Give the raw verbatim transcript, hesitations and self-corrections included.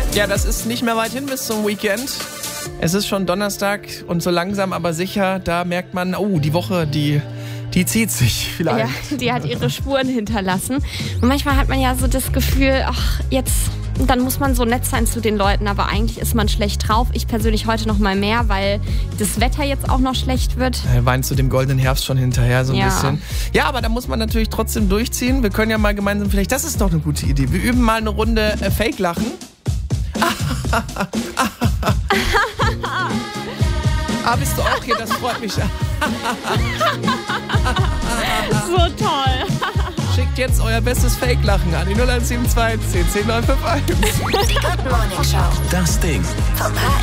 Ja, das ist nicht mehr weit hin bis zum Weekend. Es ist schon Donnerstag und so langsam aber sicher, da merkt man, oh, die Woche, die, die zieht sich vielleicht. Ja, die hat ihre Spuren hinterlassen. Und manchmal hat man ja so das Gefühl, ach, jetzt, dann muss man so nett sein zu den Leuten, aber eigentlich ist man schlecht drauf. Ich persönlich heute noch mal mehr, weil das Wetter jetzt auch noch schlecht wird. Er weint zu dem goldenen Herbst schon hinterher so ein Ja. bisschen. Ja, aber da muss man natürlich trotzdem durchziehen. Wir können ja mal gemeinsam, vielleicht, das ist doch eine gute Idee. Wir üben mal eine Runde äh, Fake-Lachen. Ah, bist du auch hier? Das freut mich. So toll. Schickt jetzt euer bestes Fake-Lachen an die null eins sieben zwei zehn zehn neun fünf eins. Die Good Morning Show. Das Ding. Vom